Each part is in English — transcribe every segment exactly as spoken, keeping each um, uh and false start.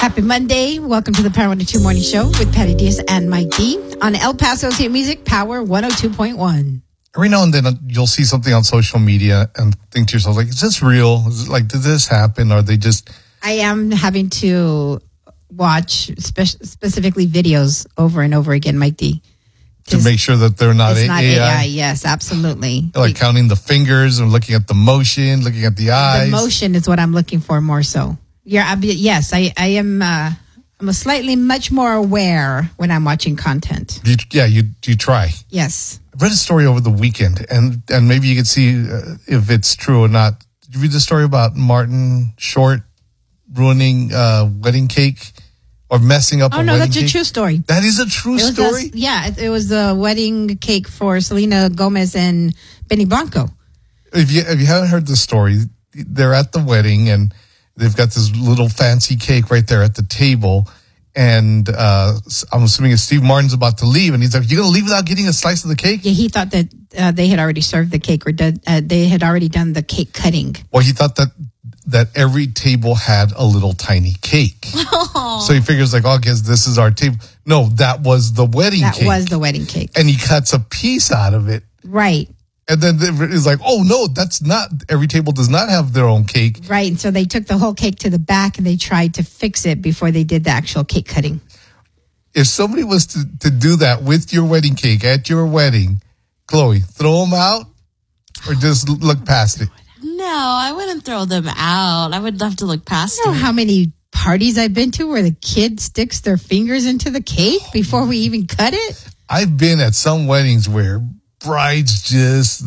Happy Monday. Welcome to the Power one oh two Morning Show with Patty Diaz and Mike D on El Paso's Hit Music Power one oh two point one. Every now and then you'll see something on social media and think to yourself, like, is this real? Is it like, did this happen? Or are they just... I am having to watch spe- specifically videos over and over again, Mike D. To make sure that they're not, it's a- not A I. A I. Yes, absolutely. Like counting the fingers and looking at the motion, looking at the eyes. The motion is what I'm looking for more so. Yeah, I, yes, I, I am... Uh, I'm a slightly much more aware when I'm watching content. You, yeah, you you try. Yes. I read a story over the weekend, and, and maybe you can see uh, if it's true or not. Did you read the story about Martin Short ruining uh, wedding cake or messing up oh, a no, wedding cake? Oh, no, that's a true story. That is a true it was story? A, yeah, it, it was the wedding cake for Selena Gomez and Benny Blanco. If you, if you haven't heard the story, they're at the wedding, and they've got this little fancy cake right there at the table. And uh, I'm assuming Steve Martin's about to leave. And he's like, you're going to leave without getting a slice of the cake? Yeah, he thought that uh, they had already served the cake or did, uh, they had already done the cake cutting. Well, he thought that that every table had a little tiny cake. Oh. So he figures like, oh, I guess this is our table. No, that was the wedding that cake. That was the wedding cake. And he cuts a piece out of it. Right. And then it's like, oh, no, that's not, every table does not have their own cake. Right. And so they took the whole cake to the back and they tried to fix it before they did the actual cake cutting. If somebody was to, to do that with your wedding cake at your wedding, Chloe, throw them out or just look past it? No, I wouldn't throw them out. I would love to look past you know it. How many parties I've been to where the kid sticks their fingers into the cake before we even cut it? I've been at some weddings where brides just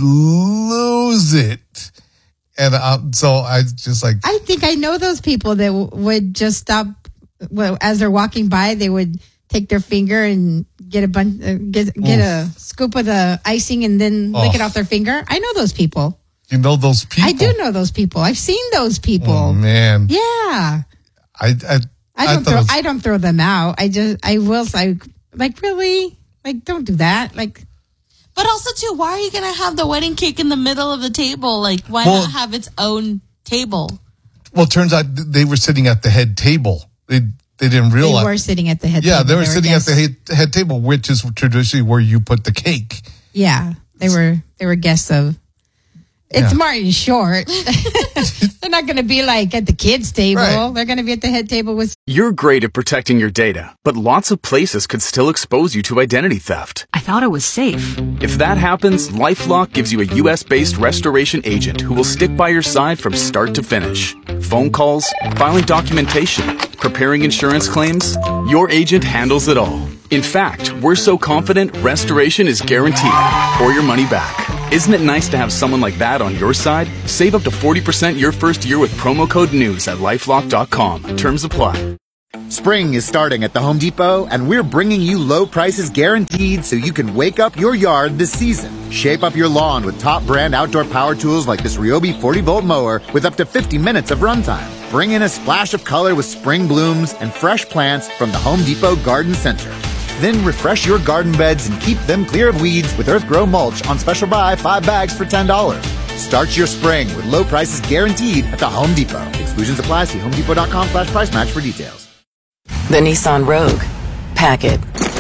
lose it. And um, so I just like... I think I know those people that w- would just stop, well, as they're walking by, they would take their finger and get a bunch, uh, get, get a scoop of the icing and then oh. lick it off their finger. I know those people. You know those people? I do know those people. I've seen those people. Oh, man. Yeah. I I, I don't I throw was... I don't throw them out. I just, I will say, like, really? Like, don't do that. Like... But also, too, why are you going to have the wedding cake in the middle of the table? Like, why well, not have its own table? Well, it turns out they were sitting at the head table. They they didn't realize. They were sitting at the head yeah, table. Yeah, they were they sitting were at the head, head table, which is traditionally where you put the cake. Yeah, they were they were guests of... It's yeah. Martin Short. They're not going to be like at the kids' table. Right. They're going to be at the head table with... You're great at protecting your data, but lots of places could still expose you to identity theft. I thought it was safe. If that happens, LifeLock gives you a U S-based restoration agent who will stick by your side from start to finish. Phone calls, filing documentation, preparing insurance claims, your agent handles it all. In fact, we're so confident restoration is guaranteed or your money back. Isn't it nice to have someone like that on your side? Save up to forty percent your first year with promo code NEWS at lifelock dot com. Terms apply. Spring is starting at the Home Depot, and we're bringing you low prices guaranteed so you can wake up your yard this season. Shape up your lawn with top brand outdoor power tools like this Ryobi forty volt mower with up to fifty minutes of runtime. Bring in a splash of color with spring blooms and fresh plants from the Home Depot Garden Center. Then refresh your garden beds and keep them clear of weeds with Earthgrow mulch on special buy five bags for ten dollars. Start your spring with low prices guaranteed at the Home Depot. Exclusions apply. See homedepot.com slash price match for details. The Nissan Rogue. Pack it.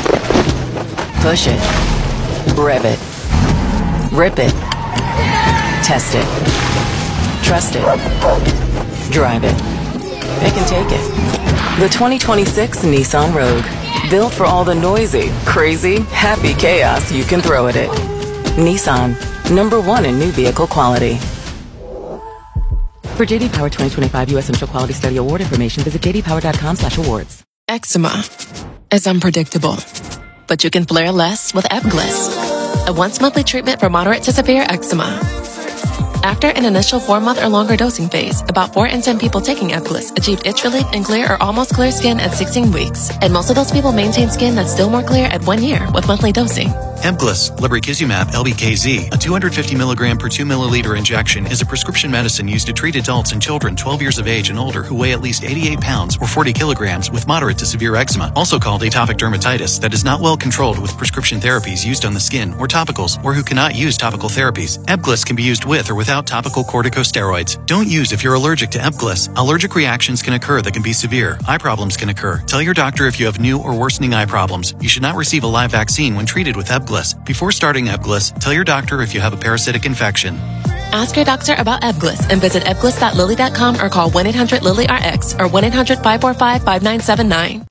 Push it. Rev it. Rip it. Test it. Trust it. Drive it. It can take it. The twenty twenty-six Nissan Rogue. Built for all the noisy, crazy, happy chaos you can throw at it. Nissan, number one in new vehicle quality. For J D Power twenty twenty-five U S Initial Quality Study Award information, visit j d power dot com slash awards. Eczema is unpredictable, but you can flare less with Ebglyss, a once-monthly treatment for moderate to severe eczema. After an initial four-month or longer dosing phase, about four in ten people taking Ebglyss achieved itch relief and clear or almost clear skin at sixteen weeks, and most of those people maintain skin that's still more clear at one year with monthly dosing. Ebglyss, lebrikizumab L B K Z, a two hundred fifty milligram per two milliliter injection, is a prescription medicine used to treat adults and children twelve years of age and older who weigh at least eighty-eight pounds or forty kilograms with moderate to severe eczema, also called atopic dermatitis, that is not well controlled with prescription therapies used on the skin or topicals, or who cannot use topical therapies. Ebglyss can be used with or without topical corticosteroids. Don't use if you're allergic to Ebglyss. Allergic reactions can occur that can be severe. Eye problems can occur. Tell your doctor if you have new or worsening eye problems. You should not receive a live vaccine when treated with Ebglyss. Before starting Ebglyss, tell your doctor if you have a parasitic infection. Ask your doctor about Ebglyss and visit ebglyss dot lilly dot com or call one eight hundred lilly R X or one eight hundred five four five five nine seven nine.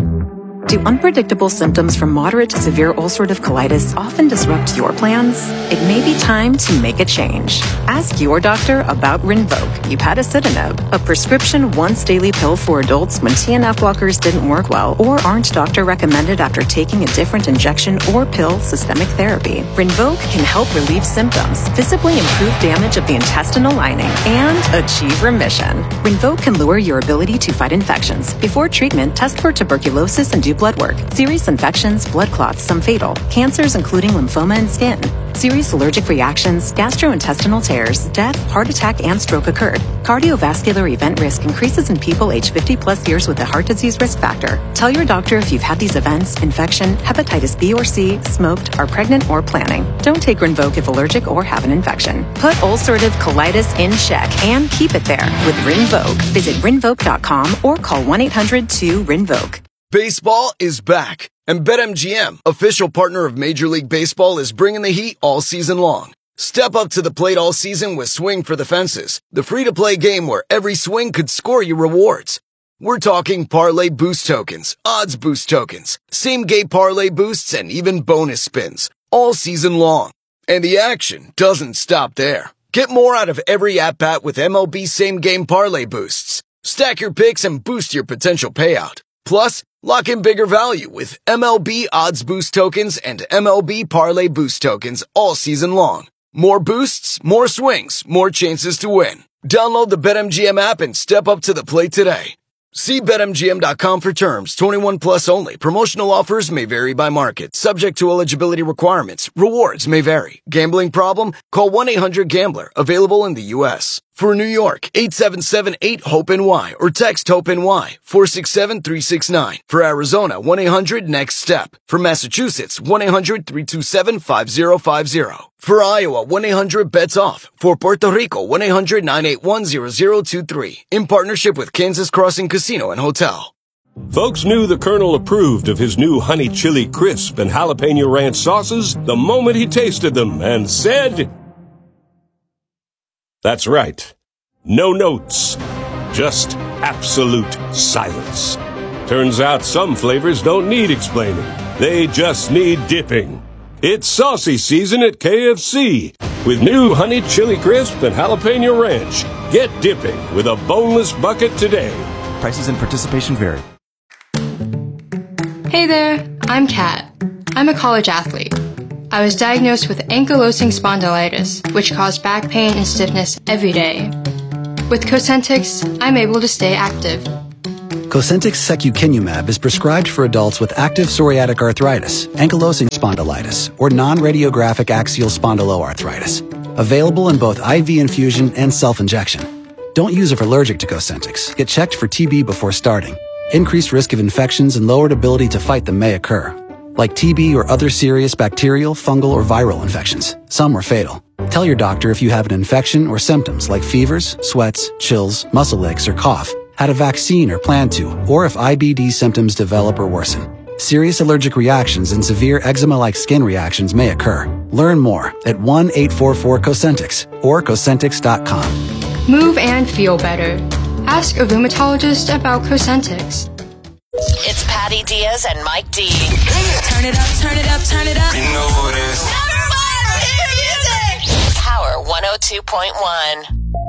Do unpredictable symptoms from moderate to severe ulcerative colitis often disrupt your plans? It may be time to make a change. Ask your doctor about Rinvoq, upadacitinib, a prescription once-daily pill for adults when T N F blockers didn't work well or aren't doctor-recommended after taking a different injection or pill systemic therapy. Rinvoq can help relieve symptoms, visibly improve damage of the intestinal lining, and achieve remission. Rinvoq can lower your ability to fight infections. Before treatment, test for tuberculosis and do blood work. Serious infections, blood clots, some fatal. Cancers including lymphoma and skin. Serious allergic reactions, gastrointestinal tears, death, heart attack, and stroke occurred. Cardiovascular event risk increases in people aged fifty plus years with a heart disease risk factor. Tell your doctor if you've had these events, infection, hepatitis B or C, smoked, are pregnant, or planning. Don't take Rinvoq if allergic or have an infection. Put ulcerative colitis in check and keep it there with Rinvoq. Visit rinvoq dot com or call one eight hundred two rinvoq. Baseball is back, and BetMGM, official partner of Major League Baseball, is bringing the heat all season long. Step up to the plate all season with Swing for the Fences, the free-to-play game where every swing could score you rewards. We're talking parlay boost tokens, odds boost tokens, same-game parlay boosts, and even bonus spins, all season long. And the action doesn't stop there. Get more out of every at-bat with M L B same-game parlay boosts. Stack your picks and boost your potential payout. Plus, lock in bigger value with M L B Odds Boost Tokens and M L B Parlay Boost Tokens all season long. More boosts, more swings, more chances to win. Download the BetMGM app and step up to the plate today. See Bet M G M dot com for terms. twenty-one plus only. Promotional offers may vary by market. Subject to eligibility requirements. Rewards may vary. Gambling problem? Call one eight hundred gambler. Available in the U S For New York, eight seven seven eight hope N Y or text HOPE-NY four six seven three six nine. For Arizona, one eight hundred next step. For Massachusetts, one eight hundred three two seven five zero five zero. For Iowa, one eight hundred bets off. For Puerto Rico, one eight hundred nine eight one zero zero two three. In partnership with Kansas Crossing Casino and Hotel. Folks knew the Colonel approved of his new honey chili crisp and jalapeno ranch sauces the moment he tasted them and said... That's right. No notes. Just absolute silence. Turns out some flavors don't need explaining. They just need dipping. It's saucy season at K F C with new honey chili crisp and jalapeno ranch. Get dipping with a boneless bucket today. Prices and participation vary. Hey there, I'm Kat. I'm a college athlete. I was diagnosed with ankylosing spondylitis, which caused back pain and stiffness every day. With Cosentyx, I'm able to stay active. Cosentyx secukinumab is prescribed for adults with active psoriatic arthritis, ankylosing spondylitis, or non-radiographic axial spondyloarthritis. Available in both I V infusion and self-injection. Don't use if allergic to Cosentyx. Get checked for T B before starting. Increased risk of infections and lowered ability to fight them may occur, like T B or other serious bacterial, fungal, or viral infections. Some are fatal. Tell your doctor if you have an infection or symptoms like fevers, sweats, chills, muscle aches, or cough, had a vaccine or plan to, or if I B D symptoms develop or worsen. Serious allergic reactions and severe eczema-like skin reactions may occur. Learn more at one eight four four Cosentyx or Cosentyx dot com. Move and feel better. Ask a rheumatologist about Cosentyx. It's Patty Diaz and Mike D. Turn it up, turn it up, turn it up. You know what it is. Number one, hit music. Power one oh two point one.